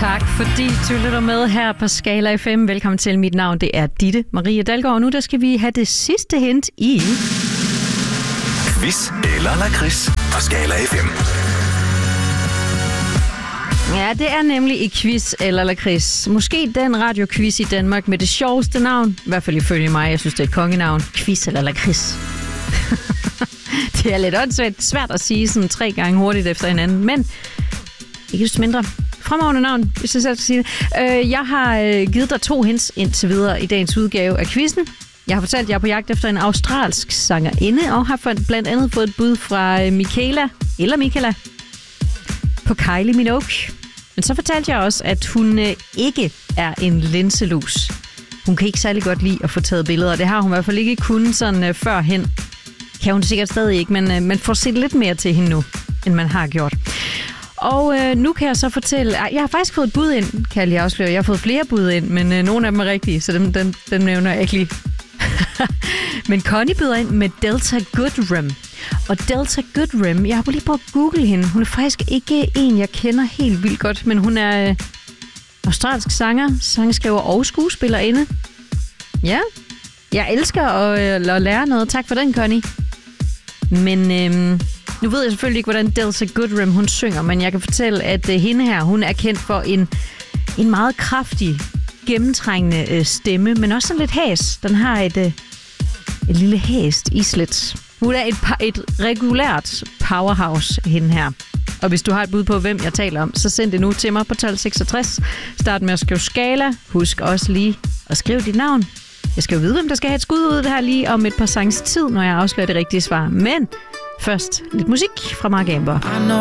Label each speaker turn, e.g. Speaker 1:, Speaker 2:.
Speaker 1: Tak fordi du lytter med her på Skala FM. Velkommen til. Mit navn det er Ditte Marie Dalgaard, og nu der skal vi have det sidste hint i
Speaker 2: Quiz eller lakrids på Skala FM.
Speaker 1: Ja, det er nemlig i Quiz eller lakrids. Måske den radioquiz i Danmark med det sjoveste navn. I hvert fald ifølge mig. Jeg synes, det er et kongenavn. Quiz eller lakrids. Det er lidt åndssvagt. Svært at sige sådan 3 gange hurtigt efter hinanden. Men ikke just mindre fremragende navn, hvis jeg selv skal sige det. Jeg har givet dig 2 hints indtil videre i dagens udgave af quizzen. Jeg har fortalt, at jeg er på jagt efter en australsk sangerinde, og har blandt andet fået et bud fra Michaela på Kylie Minogue. Men så fortalte jeg også, at hun ikke er en linselus. Hun kan ikke særlig godt lide at få taget billeder. Det har hun i hvert fald ikke kunnet sådan førhen. Kan hun sikkert stadig ikke, men man får set lidt mere til hende nu, end man har gjort. Og nu kan jeg så fortælle... Jeg har faktisk fået et bud ind, kan jeg lige afsløre. Jeg har fået flere bud ind, men nogle af dem er rigtige, så dem nævner jeg ikke lige. Men Connie byder ind med Delta Goodrem. Og Delta Goodrem, jeg har lige prøvet at google hende. Hun er faktisk ikke en, jeg kender helt vildt godt, men hun er australsk sanger, sangskriver og skuespillerinde. Ja, jeg elsker at lære noget. Tak for den, Connie. Men nu ved jeg selvfølgelig ikke, hvordan Delta Goodrem hun synger, men jeg kan fortælle, at hende her, hun er kendt for en meget kraftig, gennemtrængende stemme, men også sådan lidt hæs. Den har et lille hæst islet. Hun er et regulært powerhouse, hende her. Og hvis du har et bud på, hvem jeg taler om, så send det nu til mig på 1266. Start med at skrive Skala. Husk også lige at skrive dit navn. Jeg skal jo vide, hvem der skal have et skud ud af det her lige om et par sangs tid, når jeg afslører det rigtige svar. Men først lidt musik fra Mark Amber.
Speaker 3: I know